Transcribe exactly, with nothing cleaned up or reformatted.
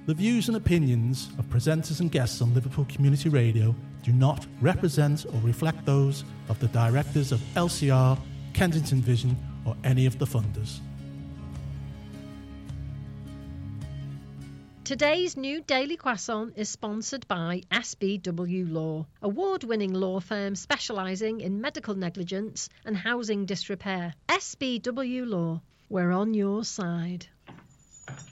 The views and opinions of presenters and guests on Liverpool Community Radio do not represent or reflect those of the directors of L C R, Kensington Vision, or any of the funders. Today's new Daily Croissant is sponsored by S B W Law, award-winning law firm specialising in medical negligence and housing disrepair. S B W Law, we're on your side.